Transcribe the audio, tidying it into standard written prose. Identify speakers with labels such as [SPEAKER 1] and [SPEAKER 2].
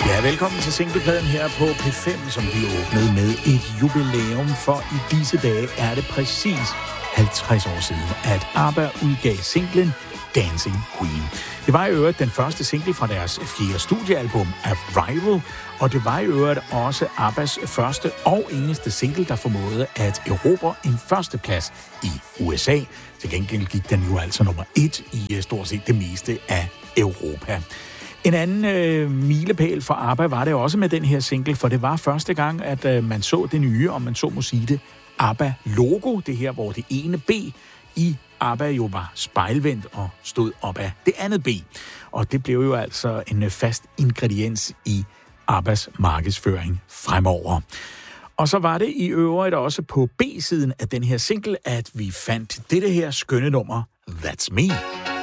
[SPEAKER 1] Ja, velkommen til singlepladen her på P5, som vi åbnede med et jubilæum, for i disse dage er det præcis 50 år siden, at ABBA udgav singlen Dancing Queen. Det var i øvrigt den første single fra deres 4. studiealbum Arrival, og det var i øvrigt også ABBAs første og eneste single, der formåede at erobre en førsteplads i USA. Til gengæld gik den jo altså nummer 1 i stort set det meste af Europa. En anden milepæl for ABBA var det også med den her single, for det var første gang, at man så det nye, om man så må sige det, ABBA-logo. Det her, hvor det ene B i ABBA jo var spejlvendt og stod op af det andet B. Og det blev jo altså en fast ingrediens i ABBAs markedsføring fremover. Og så var det i øvrigt også på B-siden af den her single, at vi fandt dette her skønne nummer, That's Me.